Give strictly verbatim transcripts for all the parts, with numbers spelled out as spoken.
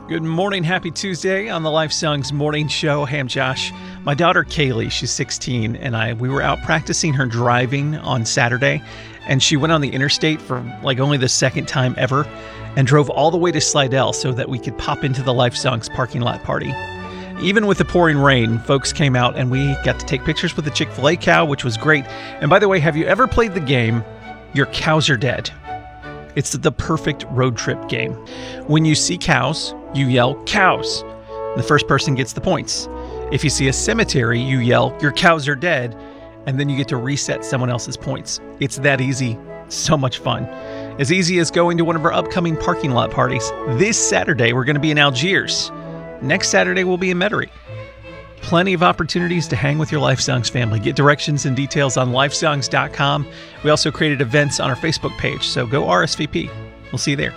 Good morning, happy Tuesday on the Life Songs Morning Show. Hey, I'm Josh. My daughter Kaylee, she's sixteen, and I we were out practicing her driving on Saturday, and she went on the interstate for like only the second time ever and drove all the way to Slidell so that we could pop into the Life Songs parking lot party. Even with the pouring rain, folks came out and we got to take pictures with the Chick-fil-A cow, which was great. And by the way, have you ever played the game, Your Cows Are Dead? It's the perfect road trip game. When you see cows, you yell, cows. The first person gets the points. If you see a cemetery, you yell, your cows are dead, and then you get to reset someone else's points. It's that easy. So much fun. As easy as going to one of our upcoming parking lot parties. This Saturday, we're going to be in Algiers. Next Saturday, we'll be in Metairie. Plenty of opportunities to hang with your Life Songs family. Get directions and details on life songs dot com. We also created events on our Facebook page, so go R S V P. We'll see you there.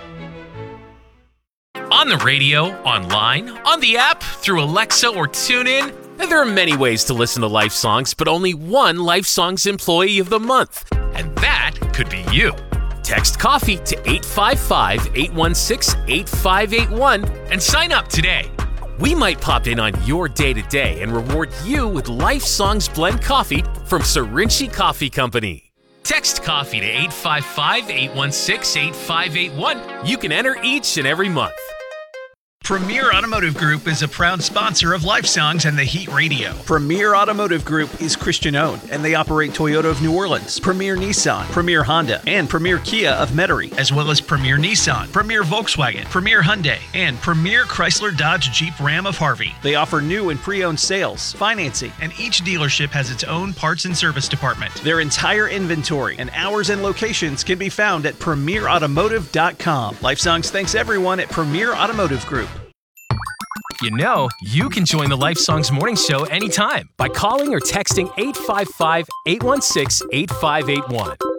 On the radio, online, on the app, through Alexa or TuneIn, and there are many ways to listen to Life Songs, but only one Life Songs Employee of the Month, and that could be you. Text COFFEE to eight five five, eight one six, eight five eight one and sign up today. We might pop in on your day-to-day and reward you with Life Songs Blend Coffee from Serinci Coffee Company. Text COFFEE to eight five five, eight one six, eight five eight one. You can enter each and every month. Premier Automotive Group is a proud sponsor of Life Songs and the Heat Radio. Premier Automotive Group is Christian-owned, and they operate Toyota of New Orleans, Premier Nissan, Premier Honda, and Premier Kia of Metairie, as well as Premier Nissan, Premier Volkswagen, Premier Hyundai, and Premier Chrysler Dodge Jeep Ram of Harvey. They offer new and pre-owned sales, financing, and each dealership has its own parts and service department. Their entire inventory and hours and locations can be found at premier automotive dot com. Life Songs thanks everyone at Premier Automotive Group. You know, you can join the Life Songs Morning Show anytime by calling or texting eight five five, eight one six, eight five eight one.